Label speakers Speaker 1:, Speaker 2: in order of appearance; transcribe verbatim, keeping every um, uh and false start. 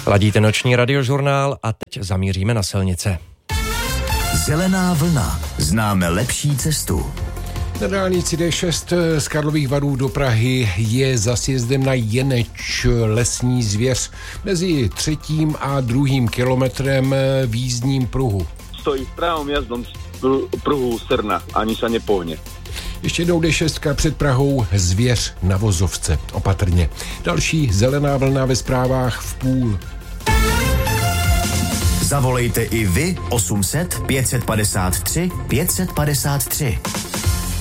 Speaker 1: Ladíte noční radiožurnál a teď zamíříme na silnice.
Speaker 2: Zelená vlna. Známe lepší cestu.
Speaker 3: Na dálnici D šest z Karlových Varů do Prahy je za sjezdem na Jeneč lesní zvěř mezi třetím a druhým kilometrem v jízdním pruhu.
Speaker 4: Stojí v pravom jazdom pruhu Srna, ani se nepohne.
Speaker 3: Ještě jednou D šest před Prahou, zvěř na vozovce, opatrně. Další zelená vlna ve zprávách v půl.
Speaker 2: Zavolejte i vy osm set pět set padesát tři pět set padesát tři.